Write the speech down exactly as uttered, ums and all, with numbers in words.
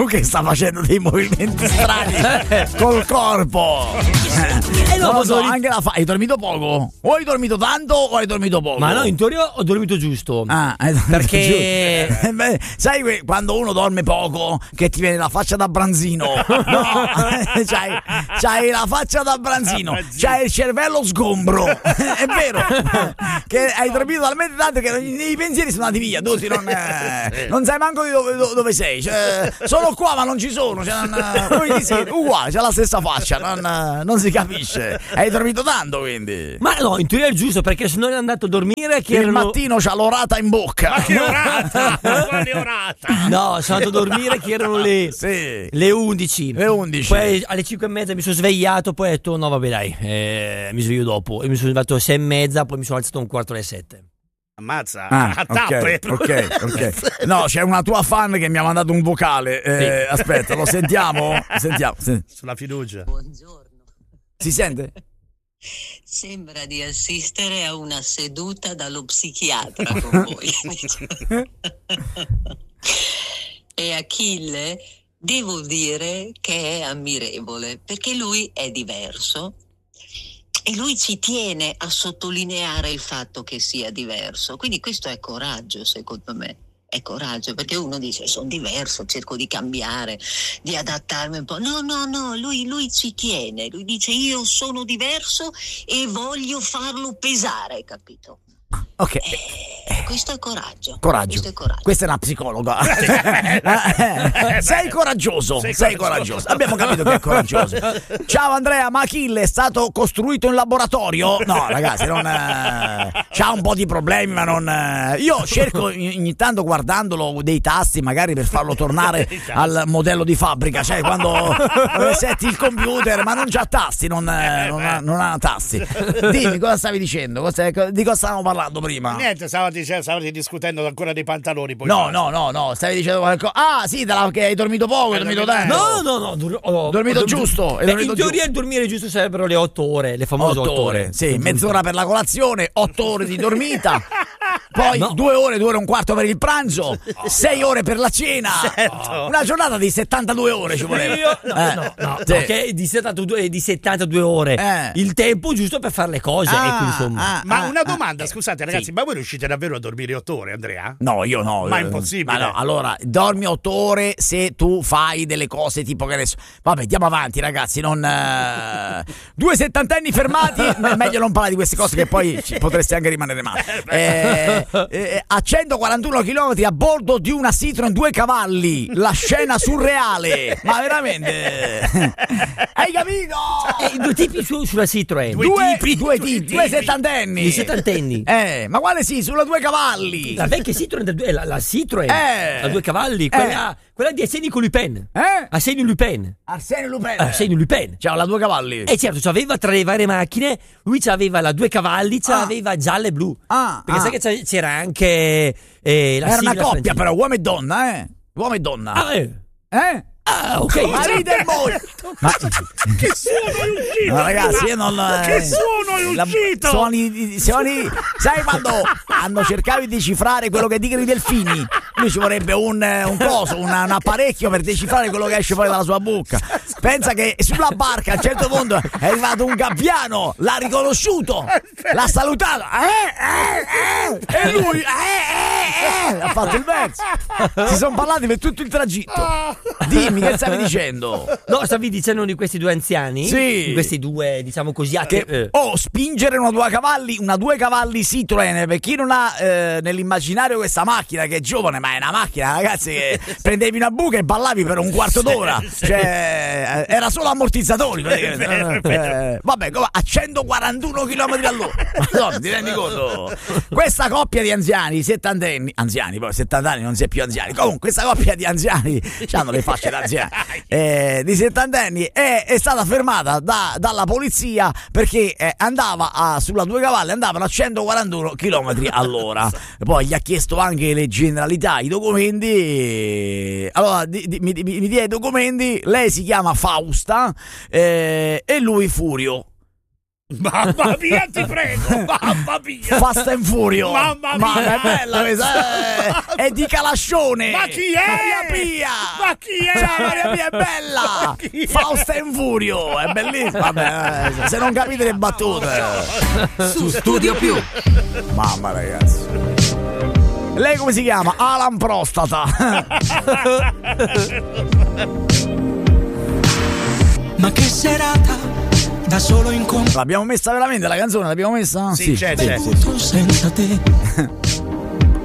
che sta facendo dei movimenti strani col corpo. Eh, non lo so, anche la fa. Hai dormito poco? O hai dormito tanto o hai dormito poco? Ma no, in teoria ho dormito giusto. Ah, perché giusto. Beh, sai quando uno dorme poco che ti viene la faccia da branzino? No, c'hai, c'hai la faccia da branzino, c'hai il cervello sgombro. È vero che hai dormito talmente tanto che i pensieri sono andati via. Tu non, eh, non sai manco di dove, dove sei. Cioè, sono qua ma non ci sono. Cioè, non, come ti sei? Uguale, c'ha la stessa faccia. Non, non si capisce. Hai dormito tanto quindi. Ma no, in teoria è giusto, perché se non è andato a dormire che il erano... mattino c'ha l'orata in bocca. Ma che orata? Quale orata? No, sono andato a dormire che erano le, sì. le undici. Le undici. Poi alle cinque e mezza mi sono svegliato, poi ho detto no vabbè dai, eh, mi sveglio dopo. E mi sono svegliato alle sei e mezza, poi mi sono alzato un quarto alle sette. Ammazza, ah, a tappe. Ok, ok, ok. No, c'è una tua fan che mi ha mandato un vocale. Eh, sì. Aspetta, lo sentiamo? Sentiamo. Sulla fiducia. Buongiorno. Si sente? Sembra di assistere a una seduta dallo psichiatra con voi. E Achille devo dire che è ammirevole, perché lui è diverso e lui ci tiene a sottolineare il fatto che sia diverso. Quindi questo è coraggio, secondo me. È coraggio, perché uno dice sono diverso, cerco di cambiare, di adattarmi un po'. No, no, no, lui, lui ci tiene, lui dice io sono diverso e voglio farlo pesare, capito? Ok. Eh, questo è coraggio. Coraggio. Questo è coraggio. Questa è una psicologa. Sei coraggioso. Sei, sei coraggioso. Abbiamo capito che è coraggioso. Ciao Andrea, ma Achille è stato costruito in laboratorio? No, ragazzi, non. Eh, c'ha un po' di problemi, ma non. Eh, io cerco ogni tanto guardandolo dei tasti, magari per farlo tornare al modello di fabbrica. Cioè, quando setti il computer, ma non c'ha tasti, non, eh, non, ha, non ha tasti. Dimmi cosa stavi dicendo? Cosa, di cosa stavamo parlando prima? Niente, stavate, stavate discutendo ancora dei pantaloni. Poi no, no, no, no, stavi dicendo qualcosa. Ah, sì, dalla, che hai dormito poco, hai dormito tanto. No, no, no, dur- ho, dormito ho, giusto. Beh, dormito in teoria giusto. il dormire giusto sarebbero le otto ore, le famose otto ore. ore. Sì, mezz'ora per la colazione, otto ore di dormita. Poi no. due ore, due ore e un quarto per il pranzo, sei ore per la cena. Certo. Una giornata di settantadue ore ci voleva. Io, no, eh. no, no, sì. Perché di settantadue, di settantadue ore eh. il tempo giusto per fare le cose. Ah, ecco, insomma. Ah, ma ah, una domanda, ah, scusate ragazzi, sì. ma voi riuscite davvero a dormire otto ore, Andrea? No, io no. Ma è impossibile. Ma no, allora, dormi otto ore se tu fai delle cose tipo che adesso. Vabbè, andiamo avanti, ragazzi. Non. Uh... Due settantenni fermati. È meglio non parlare di queste cose che poi ci potreste anche rimanere male. Eh, eh, a centoquarantuno chilometri a bordo di una Citroen due cavalli. La scena surreale. Ma veramente. Hai capito? Eh, due tipi su, sulla Citroen. Due, due tipi. Due, tipi, due settantenni. Due settantenni. Eh, ma quale sì? Sulla due cavalli. La vecchia Citroen, la, la Citroen. Eh. La due cavalli. Quella, eh. quella di Arsenio Lupin. Eh? Arsenio Lupin. Arsenio Lupin. Arsenio Lupin. Ciao, la due cavalli. E certo, c'aveva tra le varie macchine, lui c'aveva la due cavalli, c'aveva ah. gialla e blu. Ah. Perché ah. sai che c'era anche eh, la Era una coppia francese. Però, uomo e donna, eh? Uomo e donna. Ah, eh. Eh? Ah, ok. Marito e moglie. Ma che suono è uscito? No, ragazzi, io non. Che suono è uscito? La, suoni, suoni, sai quando hanno cercato di decifrare quello che dicono i delfini? Lui ci vorrebbe un, un coso, una, un apparecchio per decifrare quello che esce fuori dalla sua bocca. Pensa che sulla barca a un certo punto è arrivato un gabbiano, l'ha riconosciuto, l'ha salutato. Eh, eh, eh, e lui eh, eh, eh, ha fatto il verso. Si sono parlati per tutto il tragitto. Dimmi, che stavi dicendo? No, stavi dicendo di questi due anziani? Sì. Di questi due, diciamo così, che, eh. oh, spingere una due cavalli, una due cavalli Citroen, per chi non ha eh, nell'immaginario questa macchina che è giovane, ma è una macchina, ragazzi, che prendevi una buca e ballavi per un quarto d'ora. Cioè, era solo ammortizzatori. È vero, è vero. Eh, vabbè, a centoquarantuno chilometri all'ora. Madonna, ti rendi conto? Questa coppia di anziani, settantenni, anziani, poi settanta anni non si è più anziani. Comunque, questa coppia di anziani hanno le fasce da anziani. Eh, di settantenni è, è stata fermata da, dalla polizia perché eh, andava a, sulla due cavalli andavano a centoquarantuno chilometri all'ora. Poi gli ha chiesto anche le generalità, i documenti. Allora di, di, mi, mi dia i documenti. Lei si chiama Fausta eh, e lui Furio. Mamma mia, ti prego, mamma mia. Fast and Furio. Mamma mia. Ma è bella questa. eh. È di Calascione. Ma chi è? Maria Pia. Ma chi è? Ciao Maria Pia, è bella. Ma chi è? Fast and Furio, è bellissimo. Vabbè, eh, se non capite le battute. Su Studio Più. Mamma ragazzi. Lei come si chiama? Alan Prostata. Ma che serata da solo in compagnia. L'abbiamo messa veramente la canzone? L'abbiamo messa? Sì, c'è, c'è. Bevuto senza te.